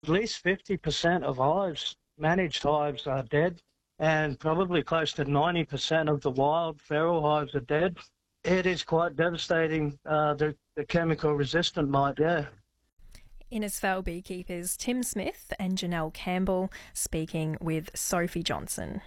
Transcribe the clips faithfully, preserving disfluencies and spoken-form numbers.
At least fifty percent of hives, managed hives, are dead, and probably close to ninety percent of the wild feral hives are dead. It is quite devastating, uh, the, the chemical resistant mite, yeah. Innisfail beekeepers Tim Smith and Janelle Campbell speaking with Sophie Johnson.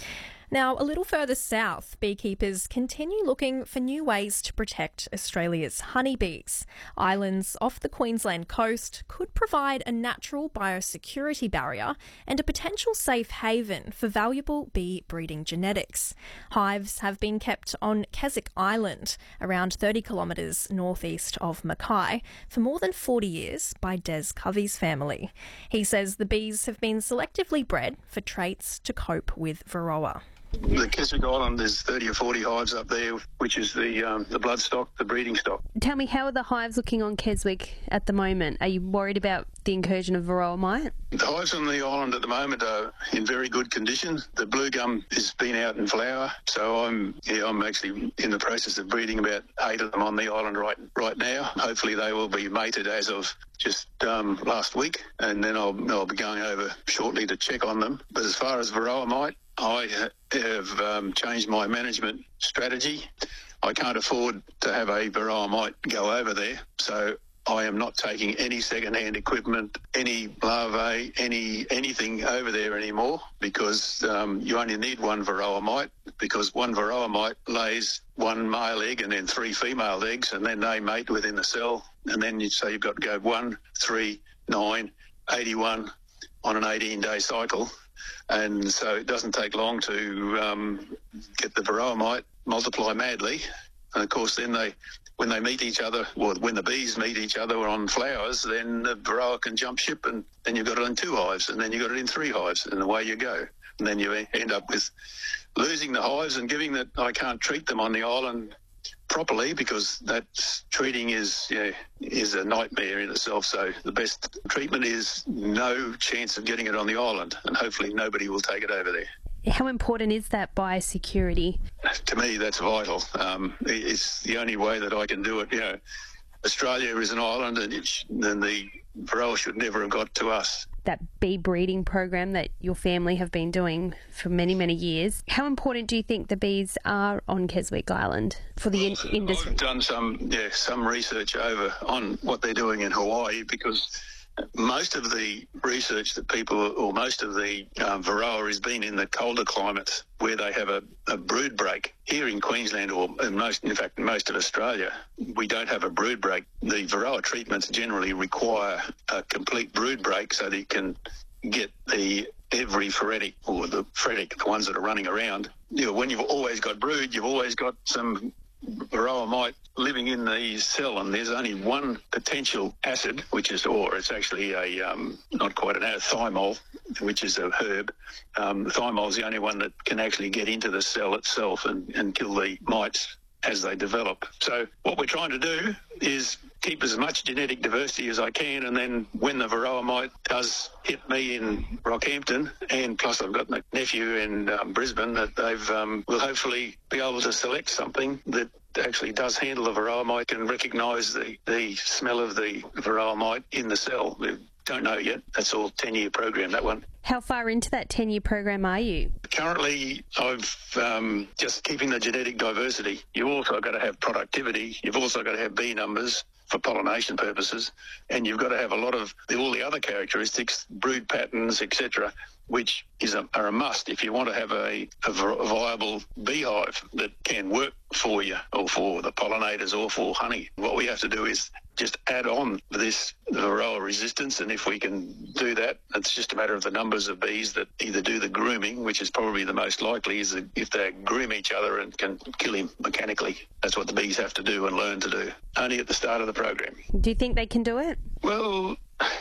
Now, a little further south, beekeepers continue looking for new ways to protect Australia's honeybees. Islands off the Queensland coast could provide a natural biosecurity barrier and a potential safe haven for valuable bee breeding genetics. Hives have been kept on Keswick Island, around thirty kilometres northeast of Mackay, for more than forty years by Des Covey's family. He says the bees have been selectively bred for traits to cope with Varroa. The Keswick Island, there's thirty or forty hives up there, which is the um, the bloodstock, the breeding stock. Tell me, how are the hives looking on Keswick at the moment? Are you worried about the incursion of Varroa mite? The hives on the island at the moment are in very good condition. The blue gum has been out in flower, so I'm yeah I'm actually in the process of breeding about eight of them on the island right right now. Hopefully they will be mated as of just um, last week, and then I'll I'll be going over shortly to check on them. But as far as Varroa mite, I have um, changed my management strategy. I can't afford to have a Varroa mite go over there, so I am not taking any second-hand equipment, any larvae, any anything over there anymore, because um, you only need one Varroa mite, because one Varroa mite lays one male egg and then three female eggs, and then they mate within the cell, and then you, so you've got to go one, three, nine, eighty-one on an eighteen-day cycle. And so it doesn't take long to um, get the Varroa mite multiply madly. And of course, then they, when they meet each other, or when the bees meet each other on flowers, then the Varroa can jump ship, and then you've got it in two hives, and then you've got it in three hives, and away you go. And then you end up with losing the hives, and given that I can't treat them on the island properly, because that treating is yeah, is a nightmare in itself. So the best treatment is no chance of getting it on the island, and hopefully nobody will take it over there. How important is that biosecurity? To me, that's vital. Um, it's the only way that I can do it. You know, Australia is an island, and, it sh- and the Varroa should never have got to us. That bee breeding program that your family have been doing for many, many years, how important do you think the bees are on Keswick Island for the in- industry? I've done some, yeah, some research over on what they're doing in Hawaii, because most of the research that people, or most of the um, Varroa has been in the colder climates where they have a, a brood break. Here in Queensland, or in most, in fact, most of Australia, we don't have a brood break. The Varroa treatments generally require a complete brood break so that you can get the every phoretic, or the phoretic, the ones that are running around. You know, when you've always got brood, you've always got some Varroa mite living in the cell, and there's only one potential acid, which is, or it's actually a um, not quite an acid, thymol, which is a herb. Um, thymol is the only one that can actually get into the cell itself and, and kill the mites as they develop. So what we're trying to do is keep as much genetic diversity as I can, and then when the Varroa mite does hit me in Rockhampton, and plus I've got my nephew in um, Brisbane, that they've um, will hopefully be able to select something that actually does handle the Varroa mite and recognise the, the smell of the Varroa mite in the cell. We don't know yet. That's all ten-year program, that one. How far into that ten-year program are you? Currently, I've um, just keeping the genetic diversity. You've also got to have productivity. You've also got to have bee numbers for pollination purposes, and you've got to have a lot of the, all the other characteristics, brood patterns, et cetera, which is a, are a must if you want to have a, a viable beehive that can work for you, or for the pollinators, or for honey. What we have to do is just add on this Varroa resistance, and if we can do that, it's just a matter of the numbers of bees that either do the grooming, which is probably the most likely, is that if they groom each other and can kill him mechanically. That's what the bees have to do and learn to do, only at the start of the program. Do you think they can do it? Well,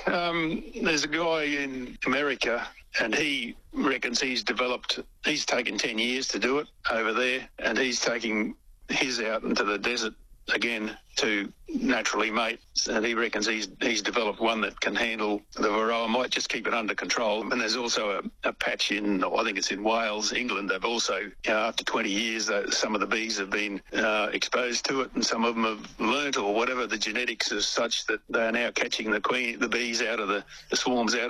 um, there's a guy in America, and he reckons he's developed, he's taken ten years to do it over there, and he's taking his out into the desert again to naturally mate, and he reckons he's he's developed one that can handle the varroa. Might just keep it under control. And there's also a, a patch in, I think it's in Wales, England. They've also, you know, after twenty years, uh, some of the bees have been uh, exposed to it, and some of them have learnt or whatever. The genetics is such that they are now catching the queen, the bees out of the, the swarms out